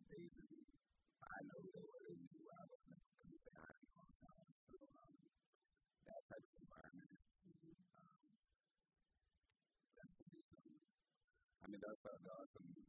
but I know they knew I wasn't going to say hi to me all the time. So that type of environment, definitely. I mean, there are some